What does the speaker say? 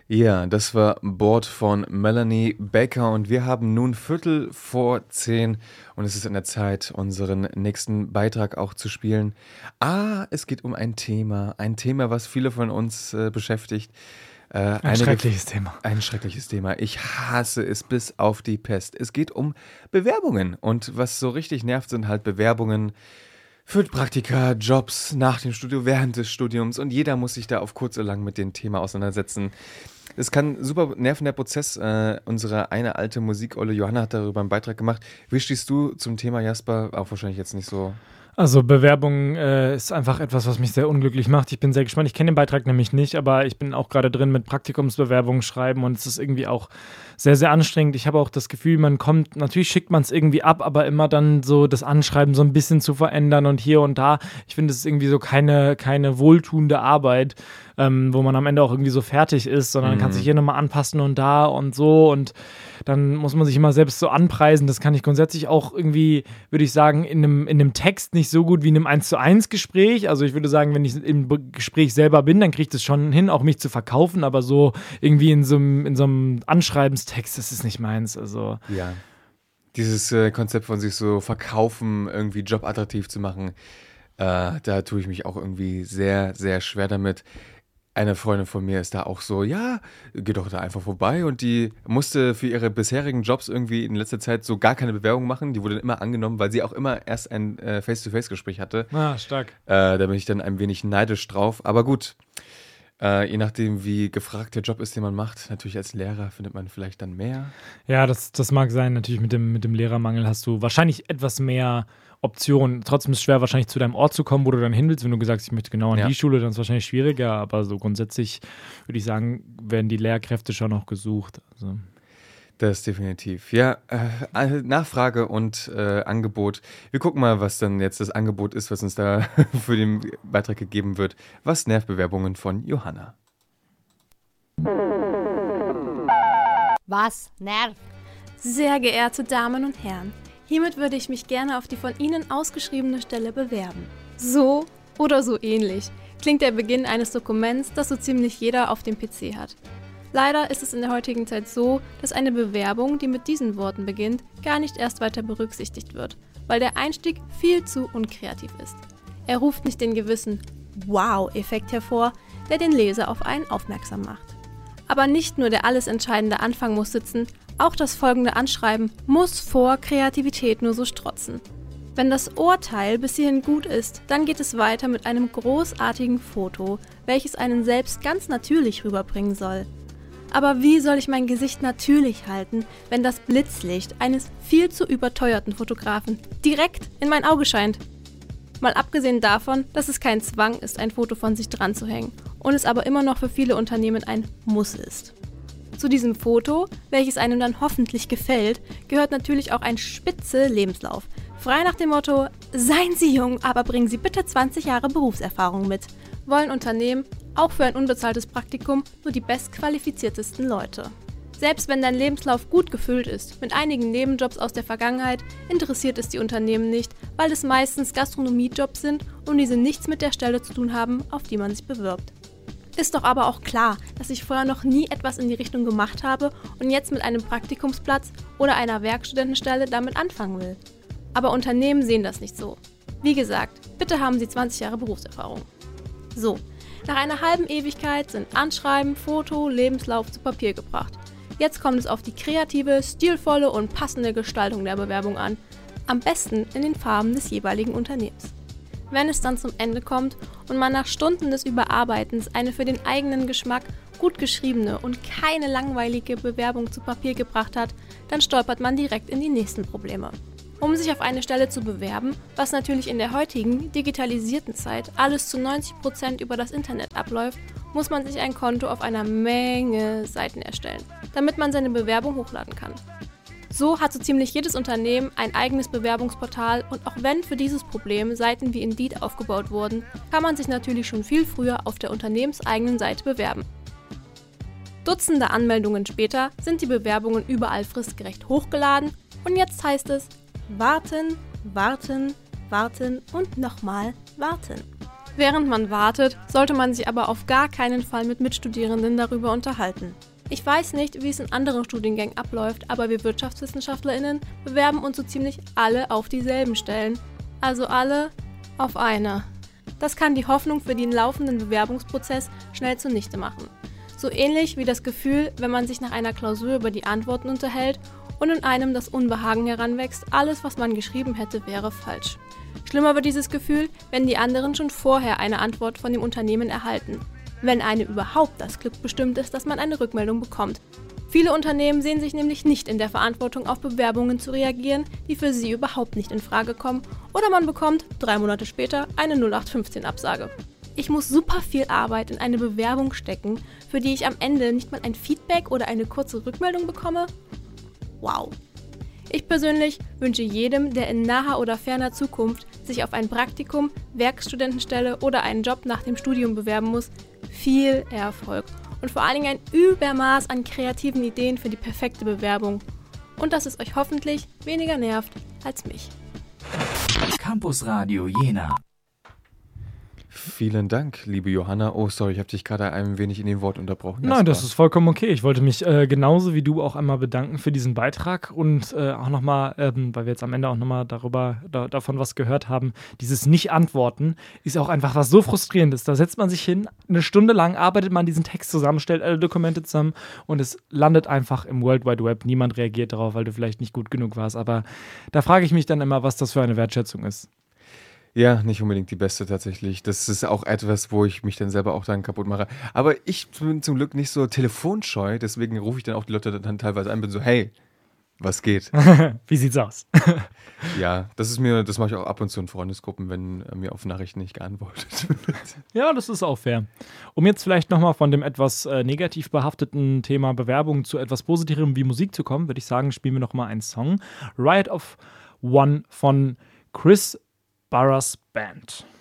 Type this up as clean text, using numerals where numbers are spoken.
Ja, das war Bored von Melanie Baker und wir haben nun Viertel vor 10 und es ist an der Zeit, unseren nächsten Beitrag auch zu spielen. Es geht um ein Thema, was viele von uns beschäftigt. Ein schreckliches Thema. Ein schreckliches Thema. Ich hasse es bis auf die Pest. Es geht um Bewerbungen und was so richtig nervt, sind halt Bewerbungen für Praktika, Jobs nach dem Studium, während des Studiums und jeder muss sich da auf kurz oder lang mit dem Thema auseinandersetzen. Es kann super nerven, der Prozess. Unsere eine alte Musikolle Johanna hat darüber einen Beitrag gemacht. Wie stehst du zum Thema, Jasper? Auch wahrscheinlich jetzt nicht so. Also Bewerbung ist einfach etwas, was mich sehr unglücklich macht. Ich bin sehr gespannt. Ich kenne den Beitrag nämlich nicht, aber ich bin auch gerade drin mit Praktikumsbewerbungen schreiben und es ist irgendwie auch sehr, sehr anstrengend. Ich habe auch das Gefühl, natürlich schickt man es irgendwie ab, aber immer dann so das Anschreiben so ein bisschen zu verändern und hier und da. Ich finde, es ist irgendwie so keine wohltuende Arbeit, wo man am Ende auch irgendwie so fertig ist, sondern kann sich hier nochmal anpassen und da und so und dann muss man sich immer selbst so anpreisen. Das kann ich grundsätzlich auch irgendwie, würde ich sagen, in einem Text nicht so gut wie in einem 1:1 Gespräch. Also ich würde sagen, wenn ich im Gespräch selber bin, dann kriege ich das schon hin, auch mich zu verkaufen, aber so irgendwie in so einem Anschreibenstext, das ist nicht meins. Also Ja. Dieses Konzept von sich so verkaufen, irgendwie jobattraktiv zu machen, da tue ich mich auch irgendwie sehr, sehr schwer damit. Eine Freundin von mir ist da auch so, ja, geh doch da einfach vorbei und die musste für ihre bisherigen Jobs irgendwie in letzter Zeit so gar keine Bewerbung machen. Die wurde dann immer angenommen, weil sie auch immer erst ein Face-to-Face-Gespräch hatte. Stark. Da bin ich dann ein wenig neidisch drauf. Aber gut, je nachdem, wie gefragt der Job ist, den man macht, natürlich als Lehrer findet man vielleicht dann mehr. Ja, das mag sein. Natürlich mit dem Lehrermangel hast du wahrscheinlich etwas mehr Optionen. Trotzdem ist es schwer, wahrscheinlich zu deinem Ort zu kommen, wo du dann hin willst. Wenn du gesagt hast, ich möchte genau an die Schule, dann ist es wahrscheinlich schwieriger. Aber so grundsätzlich würde ich sagen, werden die Lehrkräfte schon noch gesucht. Also. Das definitiv. Ja, Nachfrage und Angebot. Wir gucken mal, was dann jetzt das Angebot ist, was uns da für den Beitrag gegeben wird. Was nervt Bewerbungen von Johanna? Was nervt? Sehr geehrte Damen und Herren, hiermit würde ich mich gerne auf die von Ihnen ausgeschriebene Stelle bewerben. So oder so ähnlich klingt der Beginn eines Dokuments, das so ziemlich jeder auf dem PC hat. Leider ist es in der heutigen Zeit so, dass eine Bewerbung, die mit diesen Worten beginnt, gar nicht erst weiter berücksichtigt wird, weil der Einstieg viel zu unkreativ ist. Er ruft nicht den gewissen Wow-Effekt hervor, der den Leser auf einen aufmerksam macht. Aber nicht nur der alles entscheidende Anfang muss sitzen, auch das folgende Anschreiben muss vor Kreativität nur so strotzen. Wenn das Urteil bis hierhin gut ist, dann geht es weiter mit einem großartigen Foto, welches einen selbst ganz natürlich rüberbringen soll. Aber wie soll ich mein Gesicht natürlich halten, wenn das Blitzlicht eines viel zu überteuerten Fotografen direkt in mein Auge scheint? Mal abgesehen davon, dass es kein Zwang ist, ein Foto von sich dran zu hängen und es aber immer noch für viele Unternehmen ein Muss ist. Zu diesem Foto, welches einem dann hoffentlich gefällt, gehört natürlich auch ein spitze Lebenslauf. Frei nach dem Motto, seien Sie jung, aber bringen Sie bitte 20 Jahre Berufserfahrung mit. Wollen Unternehmen, auch für ein unbezahltes Praktikum, nur die bestqualifiziertesten Leute. Selbst wenn dein Lebenslauf gut gefüllt ist, mit einigen Nebenjobs aus der Vergangenheit, interessiert es die Unternehmen nicht, weil es meistens Gastronomiejobs sind und diese nichts mit der Stelle zu tun haben, auf die man sich bewirbt. Ist doch aber auch klar, dass ich vorher noch nie etwas in die Richtung gemacht habe und jetzt mit einem Praktikumsplatz oder einer Werkstudentenstelle damit anfangen will. Aber Unternehmen sehen das nicht so. Wie gesagt, bitte haben Sie 20 Jahre Berufserfahrung. So, nach einer halben Ewigkeit sind Anschreiben, Foto, Lebenslauf zu Papier gebracht. Jetzt kommt es auf die kreative, stilvolle und passende Gestaltung der Bewerbung an. Am besten in den Farben des jeweiligen Unternehmens. Wenn es dann zum Ende kommt und man nach Stunden des Überarbeitens eine für den eigenen Geschmack gut geschriebene und keine langweilige Bewerbung zu Papier gebracht hat, dann stolpert man direkt in die nächsten Probleme. Um sich auf eine Stelle zu bewerben, was natürlich in der heutigen, digitalisierten Zeit alles zu 90% über das Internet abläuft, muss man sich ein Konto auf einer Menge Seiten erstellen, damit man seine Bewerbung hochladen kann. So hat so ziemlich jedes Unternehmen ein eigenes Bewerbungsportal und auch wenn für dieses Problem Seiten wie Indeed aufgebaut wurden, kann man sich natürlich schon viel früher auf der unternehmenseigenen Seite bewerben. Dutzende Anmeldungen später sind die Bewerbungen überall fristgerecht hochgeladen und jetzt heißt es warten, warten, warten und nochmal warten. Während man wartet, sollte man sich aber auf gar keinen Fall mit Mitstudierenden darüber unterhalten. Ich weiß nicht, wie es in anderen Studiengängen abläuft, aber wir WirtschaftswissenschaftlerInnen bewerben uns so ziemlich alle auf dieselben Stellen. Also alle auf eine. Das kann die Hoffnung für den laufenden Bewerbungsprozess schnell zunichte machen. So ähnlich wie das Gefühl, wenn man sich nach einer Klausur über die Antworten unterhält und in einem das Unbehagen heranwächst, alles, was man geschrieben hätte, wäre falsch. Schlimmer wird dieses Gefühl, wenn die anderen schon vorher eine Antwort von dem Unternehmen erhalten. Wenn einem überhaupt das Glück bestimmt ist, dass man eine Rückmeldung bekommt. Viele Unternehmen sehen sich nämlich nicht in der Verantwortung, auf Bewerbungen zu reagieren, die für sie überhaupt nicht in Frage kommen, oder man bekommt 3 Monate später eine 0815-Absage. Ich muss super viel Arbeit in eine Bewerbung stecken, für die ich am Ende nicht mal ein Feedback oder eine kurze Rückmeldung bekomme? Wow. Ich persönlich wünsche jedem, der in naher oder ferner Zukunft sich auf ein Praktikum, Werkstudentenstelle oder einen Job nach dem Studium bewerben muss, viel Erfolg und vor allen Dingen ein Übermaß an kreativen Ideen für die perfekte Bewerbung. Und dass es euch hoffentlich weniger nervt als mich. Campus Radio Jena. Vielen Dank, liebe Johanna. Oh, sorry, ich habe dich gerade ein wenig in dem Wort unterbrochen. Nein, das ist vollkommen okay. Ich wollte mich genauso wie du auch einmal bedanken für diesen Beitrag und auch nochmal, weil wir jetzt am Ende auch nochmal davon was gehört haben, dieses Nicht-Antworten ist auch einfach was so Frustrierendes. Da setzt man sich hin, eine Stunde lang arbeitet man diesen Text zusammen, stellt alle Dokumente zusammen und es landet einfach im World Wide Web. Niemand reagiert darauf, weil du vielleicht nicht gut genug warst. Aber da frage ich mich dann immer, was das für eine Wertschätzung ist. Ja, nicht unbedingt die beste tatsächlich. Das ist auch etwas, wo ich mich dann selber auch dann kaputt mache. Aber ich bin zum Glück nicht so telefonscheu, deswegen rufe ich dann auch die Leute dann teilweise an, bin so, hey, was geht? Wie sieht's aus? Ja, das mache ich auch ab und zu in Freundesgruppen, wenn mir auf Nachrichten nicht geantwortet wird. Ja, das ist auch fair. Um jetzt vielleicht nochmal von dem etwas negativ behafteten Thema Bewerbung zu etwas Positivem wie Musik zu kommen, würde ich sagen, spielen wir nochmal einen Song. Riot of One von Chris Barras Band.